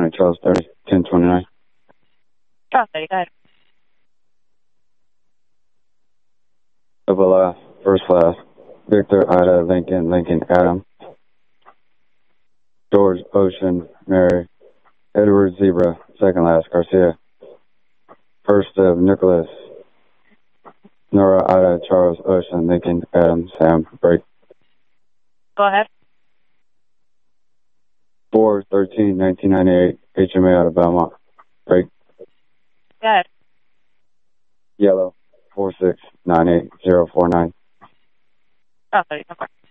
County, Charles 30, 1029. Charles 30, go ahead. Double F, first class. Victor, Ida, Lincoln, Lincoln, Adam. George, Ocean, Mary. Edward, Zebra, second last, Garcia. First of Nicholas. Nora, Ida, Charles, Ocean, Lincoln, Adam, Sam, break. Go ahead. 4/13/1998, HMA out of Belmont, break. Go ahead. Yellow, 4698049. Charles 30, no problem.